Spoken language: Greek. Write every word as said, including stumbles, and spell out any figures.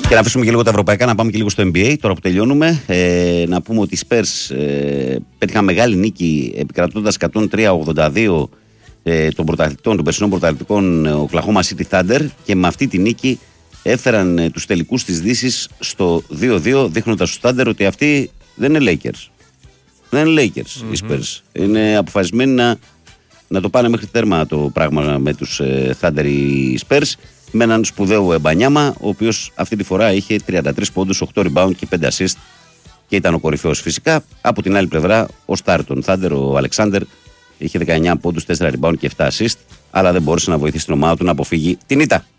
Και να αφήσουμε και λίγο τα ευρωπαϊκά, να πάμε και λίγο στο N B A, τώρα που τελειώνουμε. Ε, να πούμε ότι οι Spurs ε, πέτυχαν μεγάλη νίκη επικρατώντας εκατόν τρία ογδόντα δύο ε, των πρωταθλητών, των περσινών πρωταθλητικών Oklahoma City Thunder, και με αυτή τη νίκη έφεραν ε, τους τελικούς της Δύσης στο δύο δύο, δείχνοντας στους Thunder ότι αυτοί δεν είναι Lakers. Δεν είναι Lakers mm-hmm. οι Spurs. Είναι αποφασισμένοι να, να το πάνε μέχρι τέρμα το πράγμα με τους ε, Thunder οι Spurs. Με έναν σπουδαίο Εμπανιάμα, ο οποίος αυτή τη φορά είχε τριάντα τρεις πόντους, οκτώ rebound και πέντε assist και ήταν ο κορυφαίος φυσικά. Από την άλλη πλευρά, ο Star των Thunder, ο Αλεξάνδερ, είχε δεκαεννιά πόντους, τέσσερα rebound και επτά assist, αλλά δεν μπόρεσε να βοηθήσει την ομάδα του να αποφύγει την ήττα.